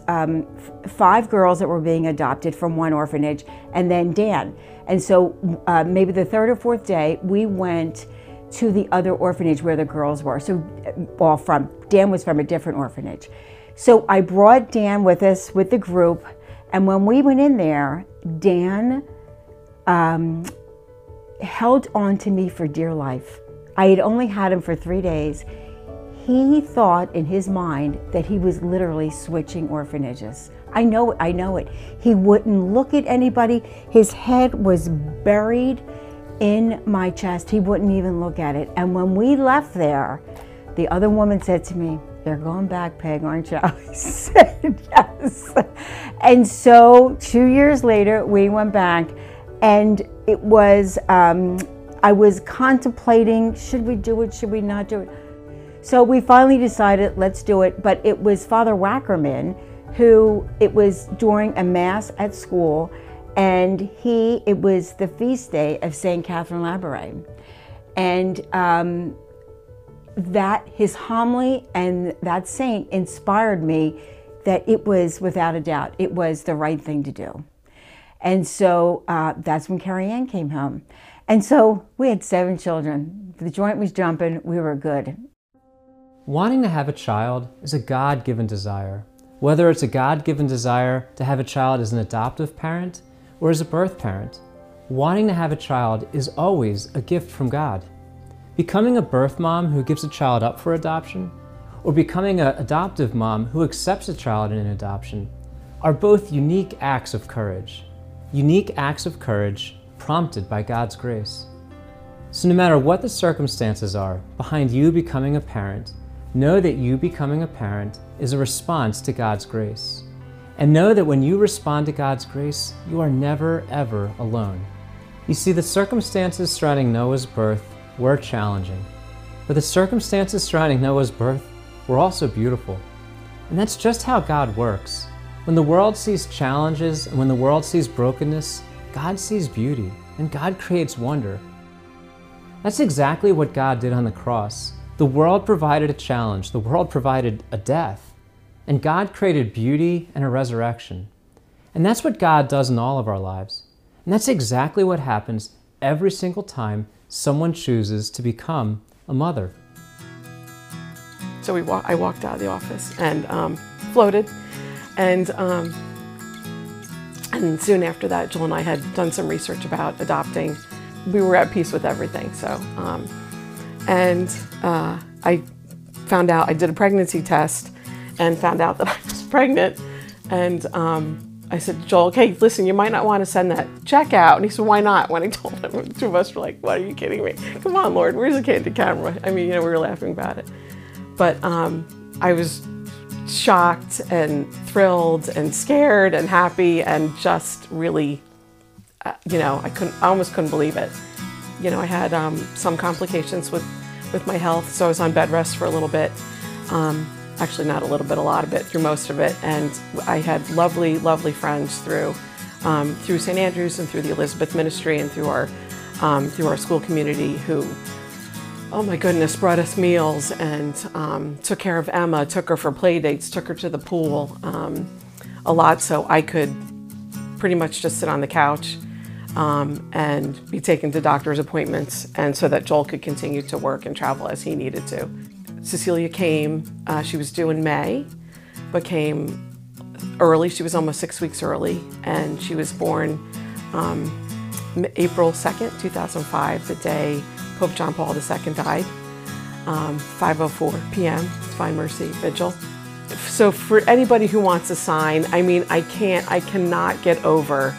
5 girls that were being adopted from one orphanage, and then Dan. And so maybe the 3rd or 4th day, we went to the other orphanage where the girls were. So, Dan was from a different orphanage. So I brought Dan with us, with the group, and when we went in there, Dan held on to me for dear life. I had only had him for 3 days. He thought in his mind that he was literally switching orphanages. I know it. He wouldn't look at anybody. His head was buried in my chest. He wouldn't even look at it. And when we left there, the other woman said to me, "You're going back, Peg, aren't you?" I said, "Yes." And so 2 years later, we went back, and it was, I was contemplating, should we do it, should we not do it? So we finally decided, let's do it. But it was Father Wackerman, who, it was during a mass at school, and it was the feast day of St. Catherine Labouré. And that his homily and that saint inspired me that it was, without a doubt, it was the right thing to do. And so that's when Carrie Ann came home. And so we had 7 children. The joint was jumping, we were good. Wanting to have a child is a God-given desire. Whether it's a God-given desire to have a child as an adoptive parent or as a birth parent, wanting to have a child is always a gift from God. Becoming a birth mom who gives a child up for adoption, or becoming an adoptive mom who accepts a child in adoption, are both unique acts of courage. Unique acts of courage prompted by God's grace. So no matter what the circumstances are behind you becoming a parent, know that you becoming a parent is a response to God's grace. And know that when you respond to God's grace, you are never, ever alone. You see, the circumstances surrounding Noah's birth were challenging, but the circumstances surrounding Noah's birth were also beautiful. And that's just how God works. When the world sees challenges and when the world sees brokenness, God sees beauty and God creates wonder. That's exactly what God did on the cross. The world provided a challenge, the world provided a death, and God created beauty and a resurrection. And that's what God does in all of our lives. And that's exactly what happens every single time someone chooses to become a mother. So I walked out of the office and floated, and soon after that, Joel and I had done some research about adopting. We were at peace with everything. So, I found out, I did a pregnancy test and found out that I was pregnant. And I said, "Joel, okay, listen, you might not want to send that check out." And he said, "Why not?" When I told him, the 2 of us were like, "What, are you kidding me? Come on, Lord, where's the candid camera?" I mean, we were laughing about it. But I was shocked and thrilled and scared and happy and just really, I almost couldn't believe it. I had some complications with my health, so I was on bed rest for a little bit. Actually, not a little bit, a lot of it, through most of it. And I had lovely, lovely friends through St. Andrews and through the Elizabeth Ministry and through our school community who, oh my goodness, brought us meals and took care of Emma, took her for play dates, took her to the pool a lot, so I could pretty much just sit on the couch and be taken to doctor's appointments, and so that Joel could continue to work and travel as he needed to. Cecilia came, she was due in May, but came early. She was almost 6 weeks early, and she was born April 2nd, 2005, the day Pope John Paul II died, 5:04 p.m., Divine Mercy Vigil. So for anybody who wants a sign, I mean, I cannot get over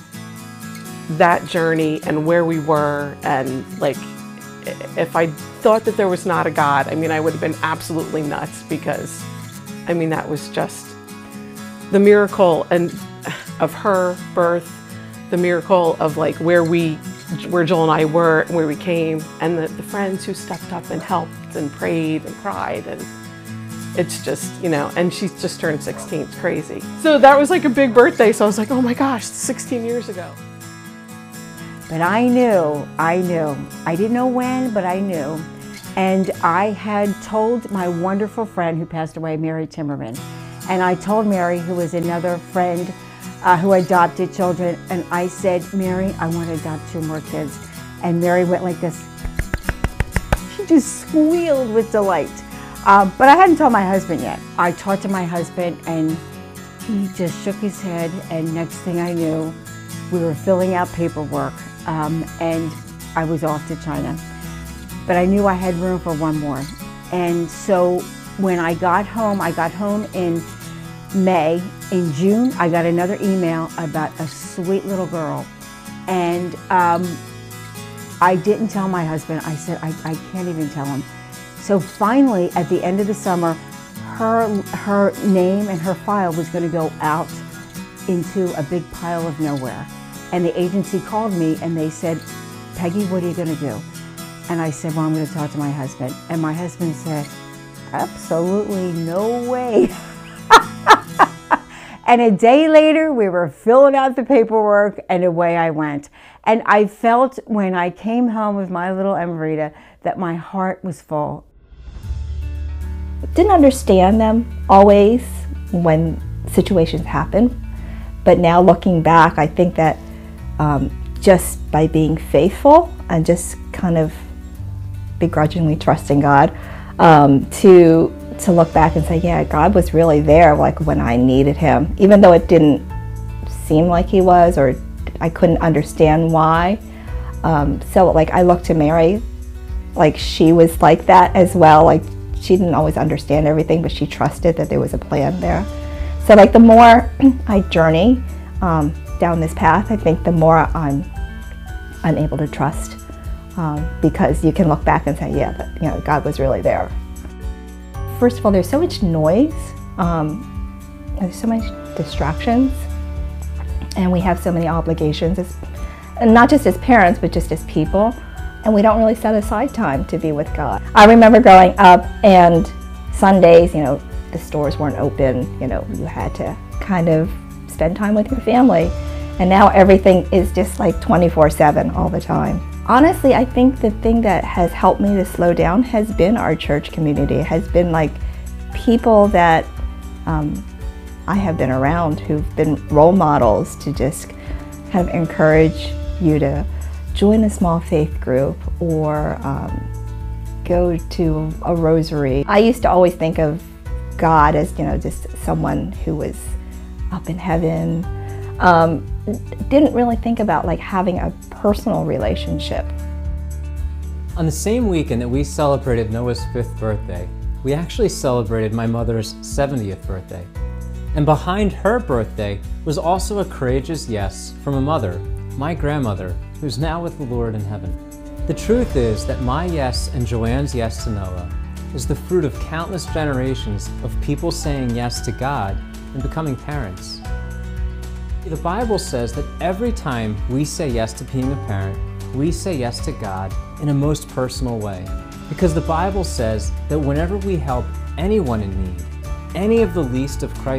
that journey and where we were, and like, if I thought that there was not a God, I mean, I would have been absolutely nuts, because, I mean, that was just the miracle of her birth, the miracle of like where Joel and I were, and where we came, and the friends who stepped up and helped and prayed and cried, and it's just, and she's just turned 16, it's crazy. So that was like a big birthday, so I was like, oh my gosh, 16 years ago. But I knew. I didn't know when, but I knew. And I had told my wonderful friend who passed away, Mary Timmerman, And I told Mary, who was another friend who adopted children, and I said, Mary, I want to adopt 2 more kids. And Mary went like this. She just squealed with delight. But I hadn't told my husband yet. I talked to my husband, and he just shook his head, and next thing I knew, we were filling out paperwork, and I was off to China. But I knew I had room for 1 more. And so when I got home in May. In June, I got another email about a sweet little girl. And I didn't tell my husband. I said, I can't even tell him. So finally, at the end of the summer, her name and her file was going to go out into a big pile of nowhere. And the agency called me and they said, Peggy, what are you going to do? And I said, well, I'm going to talk to my husband. And my husband said, absolutely no way. And a day later, we were filling out the paperwork, and away I went. And I felt when I came home with my little Emerita that my heart was full. Didn't understand them always when situations happen, but now looking back, I think that just by being faithful and just kind of begrudgingly trusting God, to look back and say, yeah, God was really there like when I needed him, even though it didn't seem like he was, or I couldn't understand why. So like I look to Mary, like she was like that as well. Like she didn't always understand everything, but she trusted that there was a plan there. So like the more I journey down this path, I think the more I'm able to trust, because you can look back and say, yeah, that, you know, God was really there. First of all, there's so much noise, there's so many distractions, and we have so many obligations, and not just as parents, but just as people, and we don't really set aside time to be with God. I remember growing up, and Sundays, you know, the stores weren't open, you know, you had to kind of spend time with your family, and now everything is just like 24/7 all the time. Honestly, I think the thing that has helped me to slow down has been our church community. It has been like people that I have been around who've been role models to just kind of encourage you to join a small faith group or go to a rosary. I used to always think of God as, you know, just someone who was up in heaven. Didn't really think about like having a personal relationship. On the same weekend that we celebrated Noah's 5th birthday, we actually celebrated my mother's 70th birthday. And behind her birthday was also a courageous yes from a mother, my grandmother, who's now with the Lord in heaven. The truth is that my yes and Joanne's yes to Noah is the fruit of countless generations of people saying yes to God and becoming parents. The Bible says that every time we say yes to being a parent, we say yes to God in a most personal way. Because the Bible says that whenever we help anyone in need, any of the least of Christ's